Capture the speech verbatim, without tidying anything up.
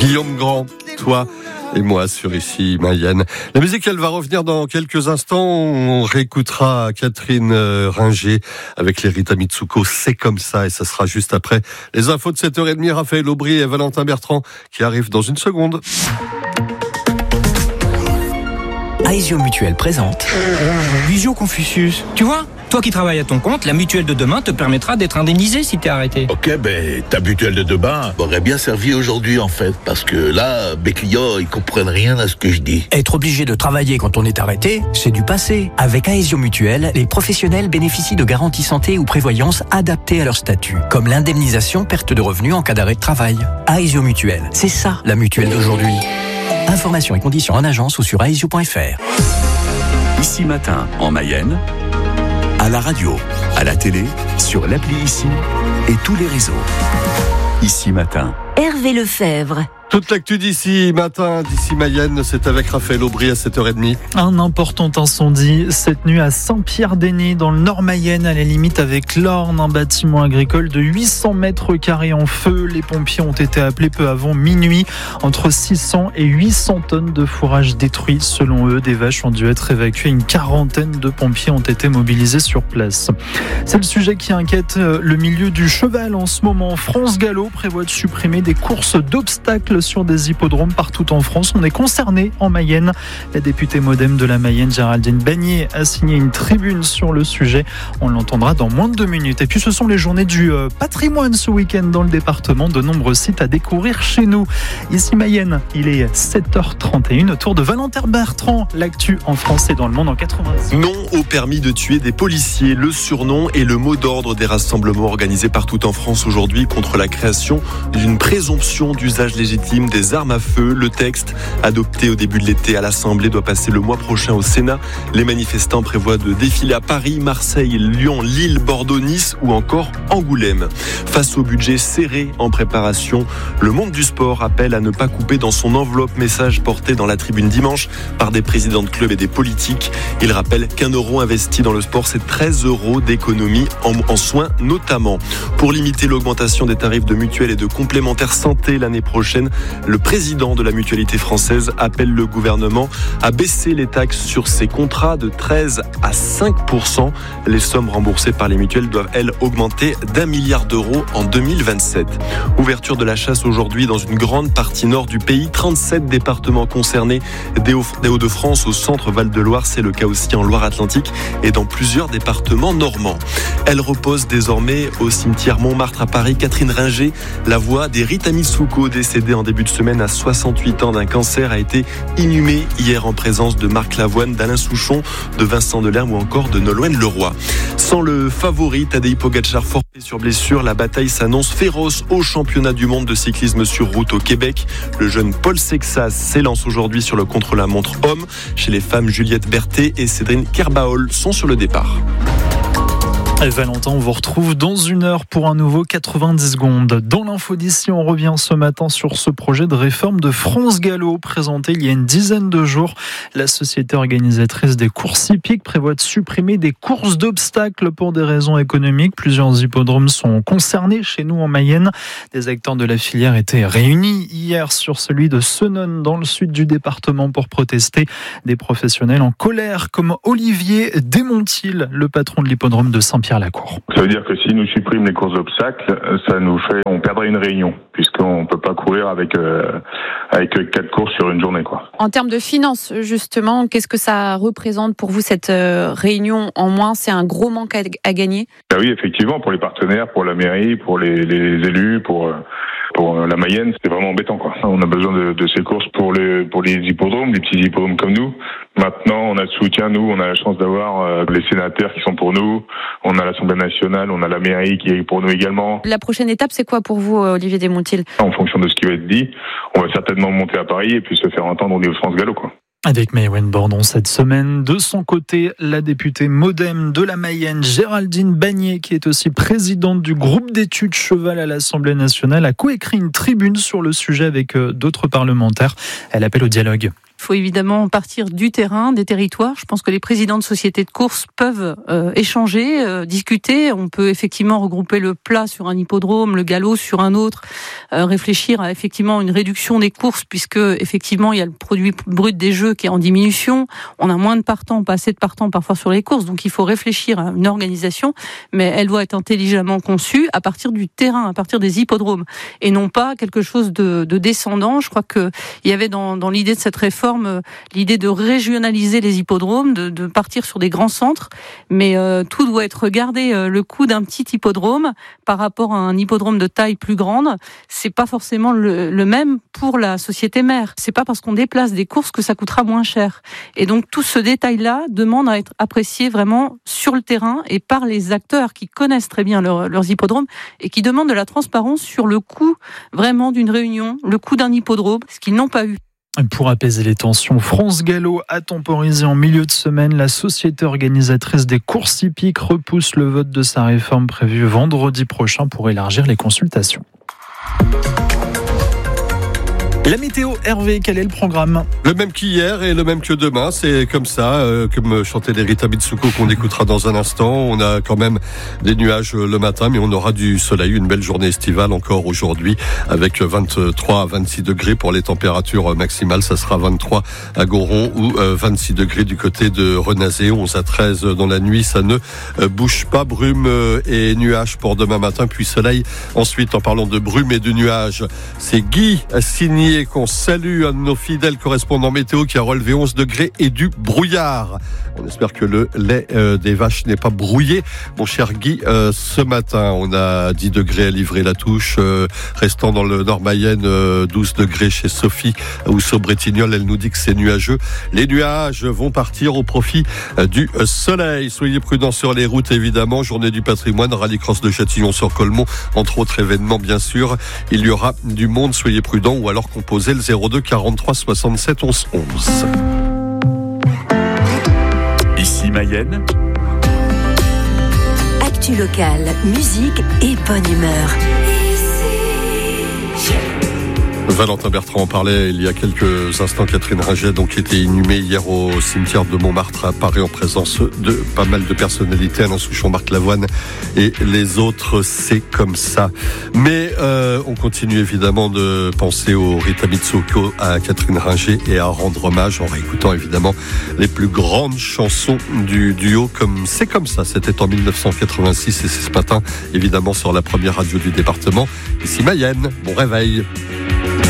Guillaume Grand, toi et moi sur Ici Mayenne. La musique, elle va revenir dans quelques instants. On réécoutera Catherine Ringer avec les Rita Mitsuko. C'est comme ça, et ça sera juste après les infos de sept heures trente. Raphaël Aubry et Valentin Bertrand qui arrivent dans une seconde. Aesio Mutuelle présente Visio Confucius. Tu vois, toi qui travailles à ton compte, la mutuelle de demain te permettra d'être indemnisé si t'es arrêté. Ok, ben ta mutuelle de demain m'aurait bien servi aujourd'hui en fait, parce que là, mes clients, ils comprennent rien à ce que je dis. Être obligé de travailler quand on est arrêté, c'est du passé. Avec Aesio Mutuelle, les professionnels bénéficient de garanties santé ou prévoyance adaptées à leur statut, comme l'indemnisation perte de revenus en cas d'arrêt de travail. Aesio Mutuelle, c'est ça la mutuelle d'aujourd'hui. Informations et conditions en agence ou sur aesio point f r. Ici Matin, en Mayenne, à la radio, à la télé, sur l'appli Ici et tous les réseaux. Ici Matin. Hervé Lefebvre. Toute l'actu d'ici matin, d'ici Mayenne, c'est avec Raphaël Aubry à sept heures trente. Un important incendie cette nuit à Saint-Pierre-d'Ainay, dans le nord Mayenne, à la limite avec l'Orne. Un bâtiment agricole de huit cents mètres carrés en feu. Les pompiers ont été appelés peu avant minuit. Entre six cents et huit cents tonnes de fourrage détruits. Selon eux, des vaches ont dû être évacuées. Une quarantaine de pompiers ont été mobilisés sur place. C'est le sujet qui inquiète le milieu du cheval en ce moment. France Gallo prévoit de supprimer des courses d'obstacles sur des hippodromes partout en France. On est concerné en Mayenne. La députée modem de la Mayenne, Géraldine Bagnier, a signé une tribune sur le sujet. On l'entendra dans moins de deux minutes. Et puis ce sont les journées du patrimoine ce week-end dans le département. De nombreux sites à découvrir chez nous. Ici Mayenne, il est sept heures trente et une. Autour de Valentin Bertrand, l'actu en France et dans le monde en quatre-vingt-dix. Non au permis de tuer des policiers. Le surnom et le mot d'ordre des rassemblements organisés partout en France aujourd'hui contre la création d'une présomption d'usage légitime des armes à feu. Le texte, adopté au début de l'été à l'Assemblée, doit passer le mois prochain au Sénat. Les manifestants prévoient de défiler à Paris, Marseille, Lyon, Lille, Bordeaux, Nice ou encore Angoulême. Face au budget serré en préparation, le monde du sport appelle à ne pas couper dans son enveloppe. Message porté dans la tribune dimanche par des présidents de clubs et des politiques. Il rappelle qu'un euro investi dans le sport, c'est treize euros d'économie en, en soins notamment. Pour limiter l'augmentation des tarifs de mutuelles et de complémentaires santé l'année prochaine, le président de la Mutualité française appelle le gouvernement à baisser les taxes sur ses contrats de treize à cinq pour cent. Les sommes remboursées par les mutuelles doivent, elles, augmenter d'un milliard d'euros en deux mille vingt-sept. Ouverture de la chasse aujourd'hui dans une grande partie nord du pays. trente-sept départements concernés, des Hauts-de-France au centre Val-de-Loire. C'est le cas aussi en Loire-Atlantique et dans plusieurs départements normands. Elle repose désormais au cimetière Montmartre à Paris. Catherine Ringer, la voix des Rita Mitsuko, décédée en début de semaine à soixante-huit ans d'un cancer, a été inhumée hier en présence de Marc Lavoine, d'Alain Souchon, de Vincent Delerme ou encore de Nolwenn Leroy. Sans le favori Tadej Pogačar forfait sur blessure, la bataille s'annonce féroce au championnat du monde de cyclisme sur route au Québec. Le jeune Paul Sexas s'élance aujourd'hui sur le contre-la-montre homme. Chez les femmes, Juliette Berthet et Cédrine Kerbaol sont sur le départ. Et Valentin, on vous retrouve dans une heure pour un nouveau quatre-vingt-dix secondes. Dans l'info d'ici, on revient ce matin sur ce projet de réforme de France Gallo présenté il y a une dizaine de jours. La société organisatrice des courses hippiques prévoit de supprimer des courses d'obstacles pour des raisons économiques. Plusieurs hippodromes sont concernés chez nous en Mayenne. Des acteurs de la filière étaient réunis hier sur celui de Senones dans le sud du département pour protester. Des professionnels en colère comme Olivier Desmontil, le patron de l'hippodrome de Saint-Pierre. Pierre-Lacour. Ça veut dire que si nous suppriment les courses d'obstacles, ça nous fait, on perdrait une réunion, puisqu'on peut pas courir avec euh, avec quatre courses sur une journée, quoi. En termes de finances, justement, qu'est-ce que ça représente pour vous cette euh, réunion en moins? C'est un gros manque à, à gagner. Ah oui, effectivement, pour les partenaires, pour la mairie, pour les, les élus, pour pour la Mayenne, c'est vraiment embêtant, quoi. On a besoin de, de ces courses pour les pour les hippodromes, les petits hippodromes comme nous. Maintenant, on a le soutien, nous, on a la chance d'avoir euh, les sénateurs qui sont pour nous, on a l'Assemblée nationale, on a la mairie qui est pour nous également. La prochaine étape, c'est quoi pour vous, Olivier Desmontil? En fonction de ce qui va être dit, on va certainement monter à Paris et puis se faire entendre au niveau de France Gallo, quoi. Avec Maëwen Bordon cette semaine. De son côté, la députée modem de la Mayenne, Géraldine Bagnier, qui est aussi présidente du groupe d'études cheval à l'Assemblée nationale, a coécrit une tribune sur le sujet avec d'autres parlementaires. Elle appelle au dialogue. Il faut évidemment partir du terrain, des territoires. Je pense que les présidents de sociétés de course peuvent euh, échanger, euh, discuter. On peut effectivement regrouper le plat sur un hippodrome, le galop sur un autre, euh, réfléchir à effectivement une réduction des courses, puisque effectivement il y a le produit brut des jeux qui est en diminution. On a moins de partants, pas assez de partants parfois sur les courses, donc il faut réfléchir à une organisation, mais elle doit être intelligemment conçue à partir du terrain, à partir des hippodromes, et non pas quelque chose de, de descendant. Je crois que il y avait dans, dans l'idée de cette réforme l'idée de régionaliser les hippodromes, de, de partir sur des grands centres, mais euh, tout doit être regardé. Euh, le coût d'un petit hippodrome par rapport à un hippodrome de taille plus grande, c'est pas forcément le, le même pour la société mère. C'est pas parce qu'on déplace des courses que ça coûtera moins cher. Et donc tout ce détail-là demande à être apprécié vraiment sur le terrain et par les acteurs qui connaissent très bien leur, leurs hippodromes et qui demandent de la transparence sur le coût vraiment d'une réunion, le coût d'un hippodrome, ce qu'ils n'ont pas eu. Pour apaiser les tensions, France Gallo a temporisé en milieu de semaine. La société organisatrice des courses hippiques repousse le vote de sa réforme prévue vendredi prochain pour élargir les consultations. La météo, Hervé, quel est le programme ? Le même qu'hier et le même que demain, c'est comme ça, euh, comme chantait les Rita Mitsuko qu'on écoutera dans un instant. On a quand même des nuages le matin, mais on aura du soleil, une belle journée estivale encore aujourd'hui, avec vingt-trois à vingt-six degrés pour les températures maximales. Ça sera vingt-trois à Goron ou vingt-six degrés du côté de Renazé, onze à treize dans la nuit. Ça ne bouge pas, brume et nuages pour demain matin, puis soleil. Ensuite, en parlant de brume et de nuages, c'est Guy Signé qu'on salue, un de nos fidèles correspondants météo qui a relevé onze degrés et du brouillard. On espère que le lait euh, des vaches n'est pas brouillé. Mon cher Guy, euh, ce matin, on a dix degrés à Livrer-la-Touche, euh, restant dans le Nord-Mayenne, euh, douze degrés chez Sophie ou Saubretignolles. Elle nous dit que c'est nuageux. Les nuages vont partir au profit euh, du soleil. Soyez prudents sur les routes, évidemment. Journée du patrimoine, rallycross de Châtillon-sur-Colmont, entre autres événements, bien sûr. Il y aura du monde, soyez prudents, ou alors composez le zéro deux quarante-trois soixante-sept onze onze. Ici Mayenne. Actu locale, musique et bonne humeur. Valentin Bertrand en parlait il y a quelques instants. Catherine Ringer, donc, qui était inhumée hier au cimetière de Montmartre à Paris en présence de pas mal de personnalités, Alain Souchon, Marc Lavoine et les autres. C'est comme ça. Mais euh, on continue évidemment de penser au Rita Mitsuko, à Catherine Ringer et à rendre hommage en réécoutant évidemment les plus grandes chansons du duo, comme C'est comme ça. C'était en dix-neuf cent quatre-vingt-six et c'est ce matin évidemment sur la première radio du département. Ici Mayenne, bon réveil.